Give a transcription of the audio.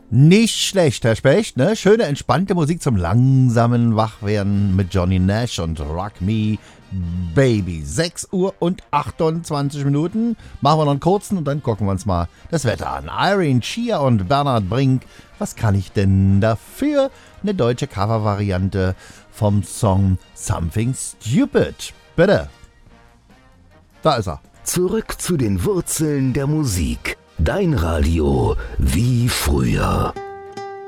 Nicht schlecht, Herr Specht, ne? Schöne, entspannte Musik zum langsamen Wachwerden mit Johnny Nash und Rock Me Baby. 6 Uhr und 28 Minuten. Machen wir noch einen kurzen und dann gucken wir uns mal das Wetter an. Irene Chia und Bernhard Brink. Was kann ich denn dafür? Eine deutsche Covervariante vom Song Something Stupid. Bitte. Da ist er. Zurück zu den Wurzeln der Musik. Dein Radio wie früher.